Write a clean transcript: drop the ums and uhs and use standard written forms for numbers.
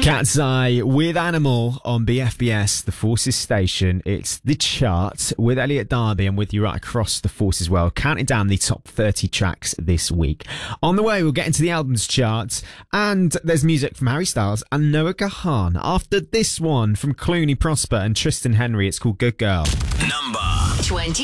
Cat's Eye with Animal on BFBS, the Forces station. It's the chart with Elliot Darby and with you right across the Forces world, counting down the top 30 tracks this week. On the way, we'll get into the albums chart, and there's music from Harry Styles and Noah Gahan. After this one from Clooney Prosper and Tristan Henry, it's called Good Girl. Number 20.